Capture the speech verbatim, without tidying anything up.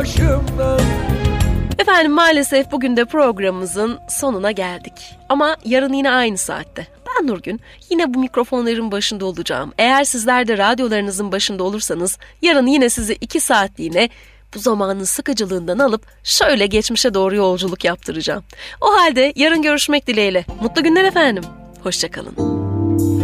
Efendim maalesef bugün de programımızın sonuna geldik. Ama yarın yine aynı saatte. Ben Nurgün, yine bu mikrofonların başında olacağım. Eğer sizler de radyolarınızın başında olursanız yarın yine sizi iki saatliğine bu zamanın sıkıcılığından alıp şöyle geçmişe doğru yolculuk yaptıracağım. O halde yarın görüşmek dileğiyle. Mutlu günler efendim. Hoşça kalın.